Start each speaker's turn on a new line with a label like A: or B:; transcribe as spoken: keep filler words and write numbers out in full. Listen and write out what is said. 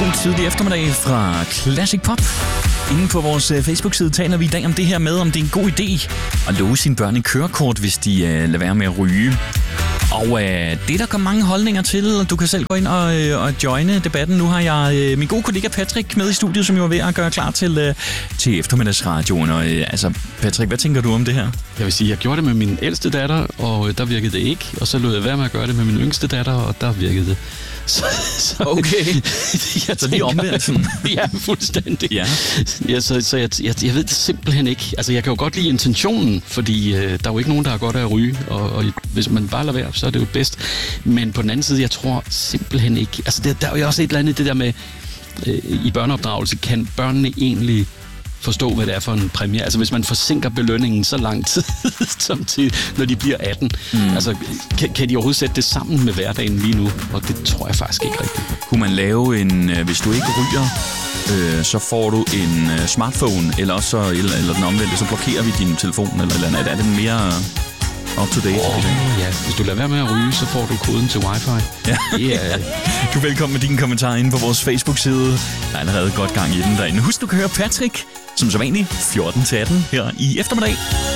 A: God tidlig eftermiddag fra Classic Pop. Inden på vores Facebook-side taler vi i dag om det her med, om det er en god idé at love sine børn et kørekort, hvis de uh, lader være med at ryge. Og uh, det der kommer mange holdninger til, og du kan selv gå ind og, uh, og joine debatten. Nu har jeg uh, min gode kollega Patrick med i studiet, som jo er ved at gøre klar til, uh, til eftermiddagsradioen. Og, uh, altså, Patrick, hvad tænker du om det her?
B: Jeg vil sige, jeg gjorde det med min ældste datter, og der virkede det ikke. Og så lod jeg være med at gøre det med min yngste datter, og der virkede det. Så, så,
A: okay,
B: jeg
A: så lige omvendt.
B: Ja, fuldstændig.
A: Ja.
B: Ja, så, så jeg, jeg, jeg ved det simpelthen ikke. Altså, jeg kan jo godt lide intentionen, fordi øh, der er jo ikke nogen, der har godt af at ryge, og, og hvis man bare lader være, så er det jo bedst. Men på den anden side, jeg tror simpelthen ikke... Altså, der, der er jo også et eller andet det der med, øh, i børneopdragelse, kan børnene egentlig forstå, hvad det er for en præmie. Altså, hvis man forsinker belønningen så lang tid, som til, når de bliver atten. Mm. Altså, kan, kan de overhovedet sætte det sammen med hverdagen lige nu? Og det tror jeg faktisk ikke rigtigt.
A: Kunne man lave en, hvis du ikke ryger, øh, så får du en uh, smartphone, eller også, eller, eller den omvendte, så blokerer vi din telefon, eller, eller er det mere up-to-date?
B: Oh, ja, hvis du lader være med at ryge, så får du koden til wifi.
A: Ja.
B: Yeah.
A: Du er velkommen med dine kommentarer inde på vores Facebook-side. Der er allerede godt gang i den derinde. Husk, du kan høre Patrick, som så vanligt, fjorten til atten her i eftermiddag.